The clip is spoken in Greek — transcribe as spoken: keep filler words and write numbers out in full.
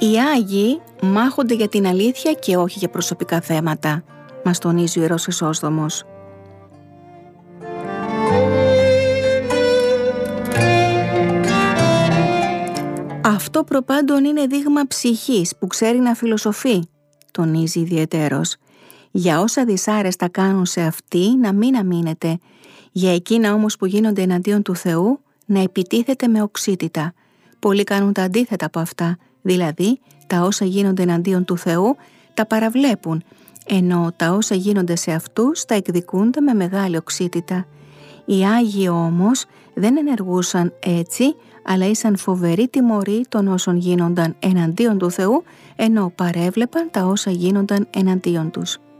Οι Άγιοι μάχονται για την αλήθεια και όχι για προσωπικά θέματα, μας τονίζει ο Ιερός Χρυσόστομος. Αυτό προπάντων είναι δείγμα ψυχής που ξέρει να φιλοσοφεί, τονίζει ιδιαιτέρως. Για όσα δυσάρεστα κάνουν σε αυτή να μην αμήνεται, για εκείνα όμως που γίνονται εναντίον του Θεού να επιτίθεται με οξύτητα. Πολλοί κάνουν τα αντίθετα από αυτά, δηλαδή τα όσα γίνονται εναντίον του Θεού τα παραβλέπουν, ενώ τα όσα γίνονται σε αυτούς τα εκδικούνται με μεγάλη οξύτητα. Οι Άγιοι όμως δεν ενεργούσαν έτσι, αλλά ήσαν φοβερή τιμωρή των όσων γίνονταν εναντίον του Θεού, ενώ παρέβλεπαν τα όσα γίνονταν εναντίον τους.